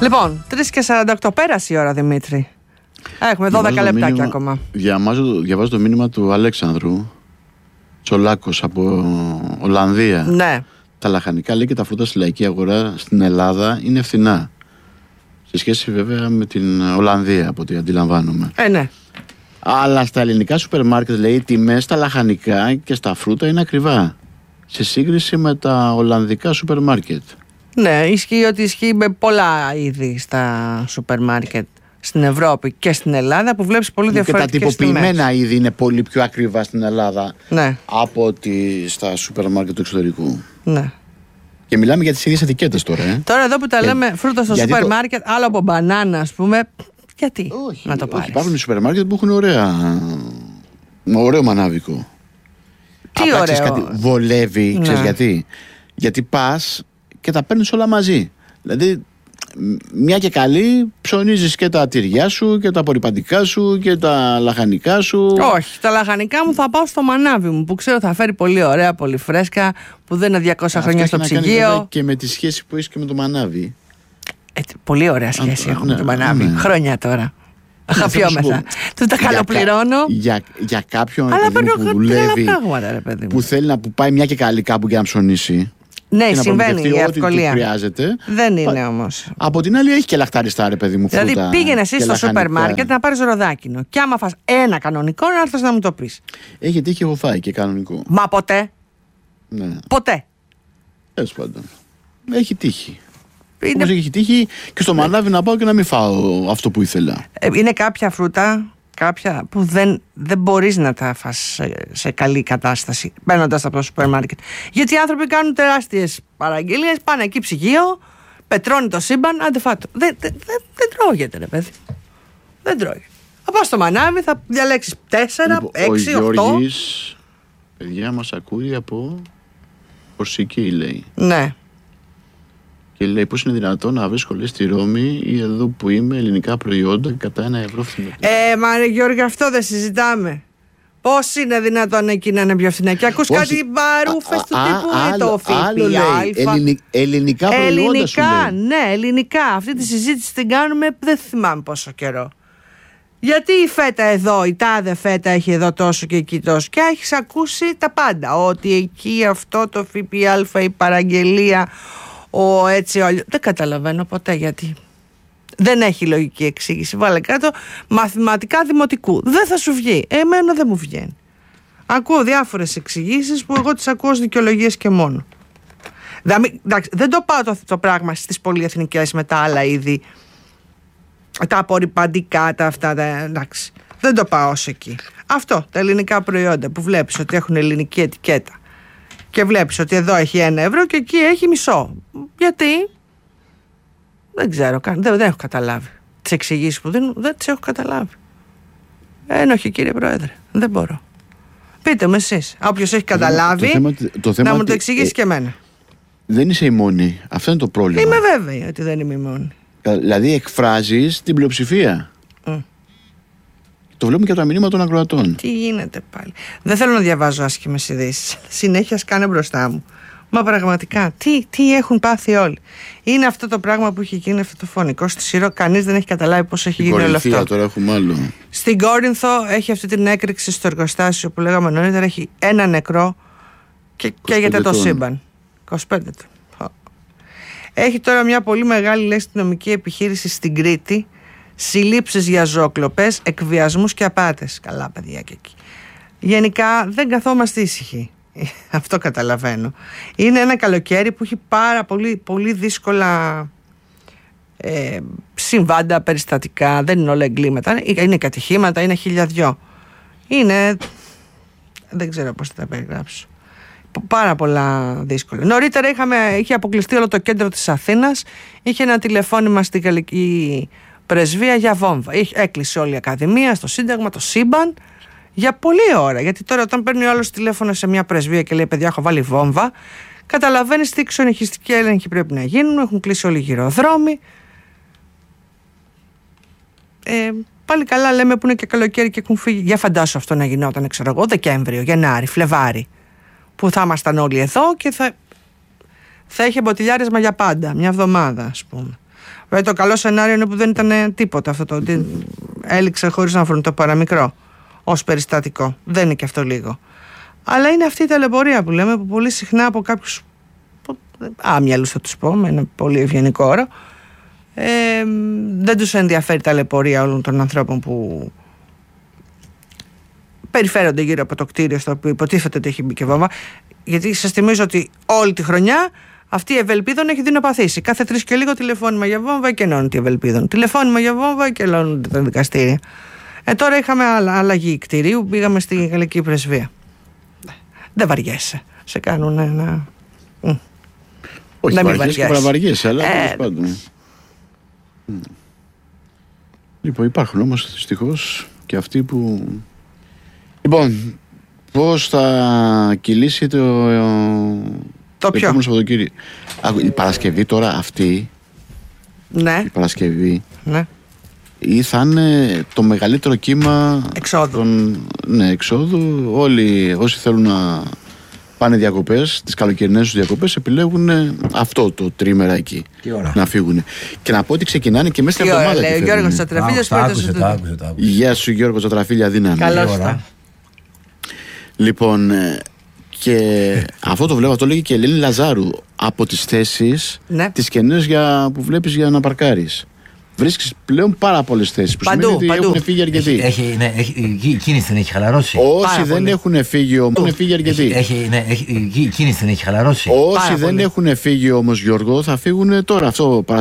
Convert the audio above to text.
Λοιπόν, 3:48 πέρασε η ώρα, Δημήτρη. Έχουμε 12 λεπτάκια ακόμα. Διαβάζω το μήνυμα του Αλέξανδρου Τσολάκος από Ολλανδία. Ναι. Τα λαχανικά, λέει, και τα φρούτα στη λαϊκή αγορά στην Ελλάδα είναι φθηνά. Σε σχέση βέβαια με την Ολλανδία, από ό,τι αντιλαμβάνομαι. Ναι. Αλλά στα ελληνικά σούπερ μάρκετ, λέει, οι τιμές στα λαχανικά και στα φρούτα είναι ακριβά σε σύγκριση με τα ολλανδικά σούπερ μάρκετ. Ναι, ισχύει ότι ισχύει με πολλά είδη στα σούπερ μάρκετ στην Ευρώπη και στην Ελλάδα, που βλέπεις πολύ διαφορετικές τιμές. Και τα τυποποιημένα είδη είναι πολύ πιο ακριβά στην Ελλάδα, ναι, από ότι στα σούπερ μάρκετ του εξωτερικού. Ναι. Και μιλάμε για τις ίδιες ετικέτες τώρα. Τώρα εδώ που τα λέμε φρούτα στο σούπερ μάρκετ, άλλο από μπανάνα, ας πούμε. Γιατί όχι, να το πάρεις? Όχι, υπάρχουν σούπερ μάρκετ που έχουν ωραίο μανάβικο. Τι απλά, ωραίο. Ξέρεις κάτι, βολεύει, ξέρεις γιατί? Γιατί πας και τα παίρνεις όλα μαζί. Δηλαδή, μια και καλή, ψωνίζεις και τα τυριά σου και τα απορριπαντικά σου και τα λαχανικά σου. Όχι, τα λαχανικά μου θα πάω στο μανάβι μου, που ξέρω θα φέρει πολύ ωραία, πολύ φρέσκα, που δεν είναι 200 χρόνια στο ψυγείο. Και με τη σχέση που έχεις και με το μανάβι. Πολύ ωραία σχέση έχω με το μανάβι. Ναι. Χρόνια τώρα. Αγαπιόμεθα. Του τα καλοπληρώνω. Για κάποιον που δουλεύει, που θέλει να πάει μια και καλή κάπου για να ψωνίσει. Ναι, συμβαίνει η ευκολία. Ό,τι χρειάζεται. Δεν είναι όμως. Από την άλλη, έχει και λαχταριστά, ρε παιδί μου, φρούτα. Δηλαδή, πήγαινε εσύ στο σούπερ μάρκετ να πάρεις ροδάκινο. Και άμα φας ένα κανονικό, να έρθεις να μου το πεις. Έχει τύχει, έχω φάει και κανονικό. Μα ποτέ. Ναι. Ποτέ. Τέλος πάντων. Έχει τύχει. Όπως έχει τύχει και στο μανάβι να πάω και να μην φάω αυτό που ήθελα. Είναι κάποια φρούτα, κάποια που δεν μπορείς να τα φας σε καλή κατάσταση μπαίνοντας από το σούπερ μάρκετ. Γιατί οι άνθρωποι κάνουν τεράστιες παραγγελίες, πάνε εκεί ψυγείο, πετρώνει το σύμπαν, άντε φάτο. Δεν τρώγεται, ρε παιδί. Δεν τρώγεται. Θα πάω στο μανάβι, θα διαλέξεις 4, 6, 8. Ο Γιώργης, παιδιά, μας ακούει από Κορσική, λέει. Ναι. Και λέει, πώς είναι δυνατόν να βρίσκω, λέει, στη Ρώμη ή εδώ που είμαι, ελληνικά προϊόντα κατά €1 φθηνότερα. Μα ρε Γιώργη, αυτό δεν συζητάμε. Πώς είναι δυνατόν εκεί να είναι πιο φθηνά? Και ακούς κάτι μπαρούφες του τύπου το ΦΠΑ. Ελληνικά προϊόντα σου λέει. Ναι, ελληνικά. Αυτή τη συζήτηση την κάνουμε δεν θυμάμαι πόσο καιρό. Γιατί η φέτα εδώ, η τάδε φέτα έχει εδώ τόσο και εκεί τόσο? Και έχεις ακούσει τα πάντα. Ότι εκεί αυτό το ΦΠΑ, η παραγγελία, έτσι όλο. Δεν καταλαβαίνω ποτέ γιατί. Δεν έχει λογική εξήγηση. Βάλε κάτω μαθηματικά δημοτικού. Δεν θα σου βγει. Εμένα δεν μου βγαίνει. Ακούω διάφορες εξηγήσεις που εγώ τις ακούω ως δικαιολογίες και μόνο. Δεν το πάω το πράγμα στις πολυεθνικές με τα άλλα είδη. Τα απορριπαντικά, τα αυτά. Εντάξει. Δεν το πάω ως εκεί. Αυτό, τα ελληνικά προϊόντα που βλέπεις ότι έχουν ελληνική ετικέτα. Και βλέπεις ότι εδώ έχει €1 και εκεί έχει μισό. Γιατί? Δεν ξέρω, δεν έχω καταλάβει. Τις εξηγήσεις που δίνουν δεν τις έχω καταλάβει. Ένοχη, κύριε Πρόεδρε, δεν μπορώ. Πείτε μου εσείς, όποιος έχει καταλάβει, να μου το εξηγήσει και εμένα. Δεν είσαι η μόνη, αυτό είναι το πρόβλημα. Είμαι βέβαιη ότι δεν είμαι η μόνη. Δηλαδή εκφράζεις την πλειοψηφία. Το βλέπουμε και από τα μηνύματα των ακροατών. Τι γίνεται πάλι? Δεν θέλω να διαβάζω άσχημες ειδήσεις. Συνέχεια σκάνε μπροστά μου. Μα πραγματικά, τι έχουν πάθει όλοι. Είναι αυτό το πράγμα που έχει γίνει, αυτό το φωνικό στη Σύρο. Κανείς δεν έχει καταλάβει πώς έχει γίνει όλο αυτό. Τώρα έχουμε άλλο. Στην Κόρινθο έχει αυτή την έκρηξη στο εργοστάσιο που λέγαμε νωρίτερα. Έχει ένα νεκρό και καίγεται το σύμπαν. 25 του. Έχει τώρα μια πολύ μεγάλη αστυνομική επιχείρηση στην Κρήτη. Συλλήψεις για ζωοκλοπές, εκβιασμούς και απάτες. Καλά παιδιά και εκεί. Γενικά δεν καθόμαστε ήσυχοι. Αυτό καταλαβαίνω. Είναι ένα καλοκαίρι που έχει πάρα πολύ δύσκολα συμβάντα, περιστατικά. Δεν είναι όλα εγκλήματα. Είναι κατυχήματα, είναι 1002. Είναι... Δεν ξέρω πώς θα τα περιγράψω. Πάρα πολλά δύσκολα. Νωρίτερα είχε αποκλειστεί όλο το κέντρο της Αθήνας. Είχε ένα τηλεφώνημα στην Γαλλική Πρεσβεία για βόμβα. Έκλεισε όλη η Ακαδημία, στο Σύνταγμα, το σύμπαν. Για πολλή ώρα. Γιατί τώρα, όταν παίρνει ο άλλος τηλέφωνο σε μια πρεσβεία και λέει: παιδιά, έχω βάλει βόμβα, καταλαβαίνεις τι εξονυχιστικοί έλεγχοι πρέπει να γίνουν. Έχουν κλείσει όλοι οι γυροδρόμοι. Πάλι καλά λέμε που είναι και καλοκαίρι και έχουν φύγει. Για φαντάσου αυτό να γινόταν, ξέρω εγώ, Δεκέμβριο, Γενάρη, Φλεβάρι. Που θα ήμασταν όλοι εδώ και θα είχε μποτιλιάρισμα για πάντα. Μια εβδομάδα, ας πούμε. Το καλό σενάριο είναι που δεν ήταν τίποτα αυτό το ότι έληξε χωρίς να βρουν το παραμικρό ως περιστατικό. Δεν είναι και αυτό λίγο. Αλλά είναι αυτή η ταλαιπωρία που λέμε, που πολύ συχνά από κάποιους άμυαλους, θα τους πω με ένα πολύ ευγενικό όρο, δεν τους ενδιαφέρει η ταλαιπωρία όλων των ανθρώπων που περιφέρονται γύρω από το κτίριο στο οποίο υποτίθεται ότι έχει μπει και βόμβα. Γιατί σας θυμίζω ότι όλη τη χρονιά αυτή η Ευελπίδων έχει δεινοπαθήσει. Κάθε 3 και λίγο τηλεφώνημα για βόμβα και ενώνεται η Ευελπίδων. Τηλεφώνημα για βόμβα και ενώνονται τα δικαστήρια. Τώρα είχαμε αλλαγή κτηρίου, πήγαμε στη Γαλλική Πρεσβεία. Δεν βαριέσαι. Σε κάνουν ένα. Όχι, βαριέσαι, αλλά τέλος πάντων. Λοιπόν, υπάρχουν όμως δυστυχώς και αυτοί που. Λοιπόν, πώς θα κυλήσει το επόμενο Σαββατοκύριακο? Η Παρασκευή τώρα αυτή. Ναι. Η Παρασκευή. Ναι. Ή θα είναι το μεγαλύτερο κύμα εξόδου. Εξόδου. Όλοι όσοι θέλουν να πάνε διακοπές, τις καλοκαιρινές τους διακοπές, επιλέγουν αυτό το τρίμερα εκεί. Να φύγουν. Και να πω ότι ξεκινάνε και μέσα στην εβδομάδα. Λέει ο Γιώργος Τσατραφίλιας. Γεια σου Γιώργο Τσατραφίλια, δύναμη. Καλώς τα. Λοιπόν, και αυτό το βλέπω, το λέγει και η Ελένη Λαζάρου, από τις θέσεις τις κενές που βλέπεις για να παρκάρεις. Βρίσκεις πλέον πάρα πολλές θέσεις που σημαίνει ότι έχουν φύγει αρκετοί. Η κίνηση την έχει χαλαρώσει. Όσοι δεν έχουν φύγει όμως, έχουν φύγει αρκετοί. Η κίνηση την έχει χαλαρώσει. Όσοι δεν έχουν φύγει όμως, Γιώργο, θα φύγουν τώρα. Αυτό